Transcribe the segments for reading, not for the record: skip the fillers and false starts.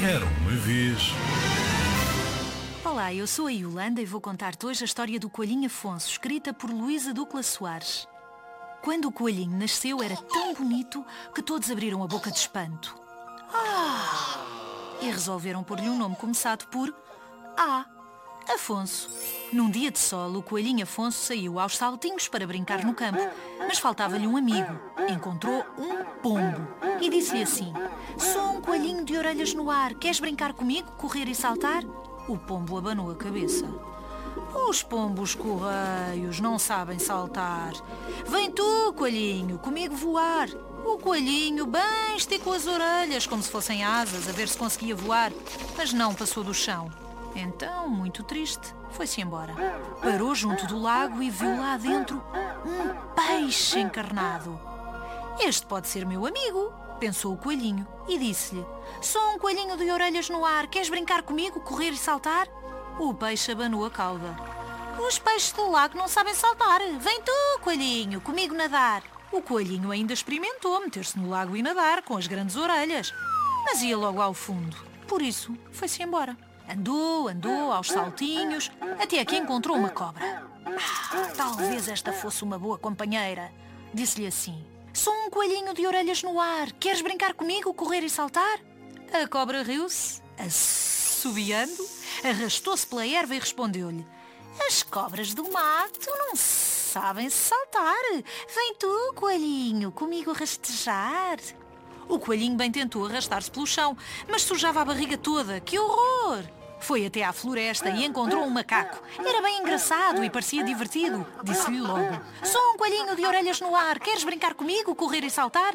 Era uma vez. Olá, eu sou a Yolanda e vou contar-te hoje a história do Coelhinho Afonso, escrita por Luísa Ducla Soares. Quando o coelhinho nasceu era tão bonito que todos abriram a boca de espanto. E resolveram pôr-lhe um nome começado por A. Afonso. Num dia de sol, o coelhinho Afonso saiu aos saltinhos para brincar no campo, mas faltava-lhe um amigo. Encontrou um pombo e disse-lhe assim: "Sou um coelhinho de orelhas no ar, queres brincar comigo, correr e saltar?" O pombo abanou a cabeça. "Os pombos correios não sabem saltar. Vem tu, coelhinho, comigo voar." O coelhinho bem esticou as orelhas como se fossem asas a ver se conseguia voar, mas não passou do chão. Então, muito triste, foi-se embora. Parou junto do lago e viu lá dentro um peixe encarnado. "Este pode ser meu amigo", pensou o coelhinho e disse-lhe: "Sou um coelhinho de orelhas no ar, queres brincar comigo, correr e saltar?" O peixe abanou a cauda. "Os peixes do lago não sabem saltar. Vem tu, coelhinho, comigo nadar." O coelhinho ainda experimentou meter-se no lago e nadar com as grandes orelhas, mas ia logo ao fundo. Por isso, foi-se embora. Andou aos saltinhos, até que encontrou uma cobra. "Talvez esta fosse uma boa companheira", disse-lhe assim. "Sou um coelhinho de orelhas no ar, queres brincar comigo, correr e saltar?" A cobra riu-se, assobiando, arrastou-se pela erva e respondeu-lhe: "As cobras do mato não sabem saltar. Vem tu, coelhinho, comigo rastejar." O coelhinho bem tentou arrastar-se pelo chão, mas sujava a barriga toda. Que horror! Foi até à floresta e encontrou um macaco. Era bem engraçado e parecia divertido. Disse-lhe logo: "Sou um coelhinho de orelhas no ar, queres brincar comigo, correr e saltar?"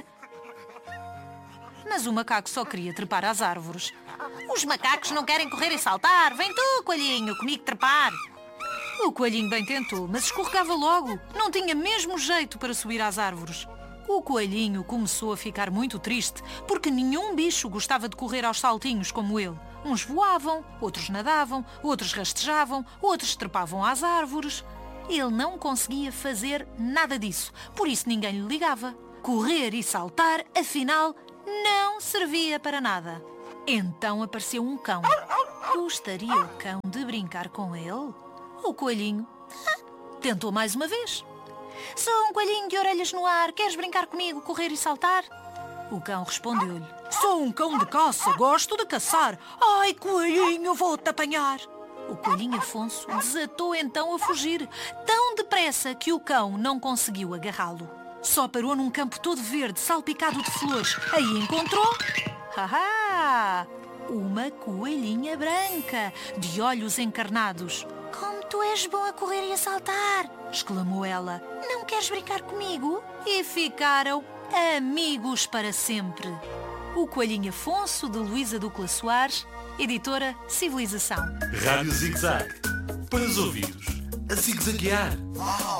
Mas o macaco só queria trepar às árvores. "Os macacos não querem correr e saltar. Vem tu, coelhinho, comigo trepar." O coelhinho bem tentou, mas escorregava logo. Não tinha mesmo jeito para subir às árvores. O coelhinho começou a ficar muito triste, porque nenhum bicho gostava de correr aos saltinhos como ele. Uns voavam, outros nadavam, outros rastejavam, outros trepavam às árvores. Ele não conseguia fazer nada disso, por isso ninguém lhe ligava. Correr e saltar, afinal, não servia para nada. Então apareceu um cão. Gostaria o cão de brincar com ele? O coelhinho tentou mais uma vez. "Sou um coelhinho de orelhas no ar, queres brincar comigo, correr e saltar?" O cão respondeu-lhe: "Sou um cão de caça, gosto de caçar. Ai, coelhinho, vou-te apanhar." O coelhinho Afonso desatou então a fugir, tão depressa que o cão não conseguiu agarrá-lo. Só parou num campo todo verde, salpicado de flores. Aí encontrou... uma coelhinha branca, de olhos encarnados. "Como tu és bom a correr e a saltar!" exclamou ela. "Não queres brincar comigo?" E ficaram amigos para sempre. O Coelhinho Afonso, de Luísa Ducla Soares, editora Civilização. Rádio Zig Zag. Para os ouvidos, a zig-zaguear.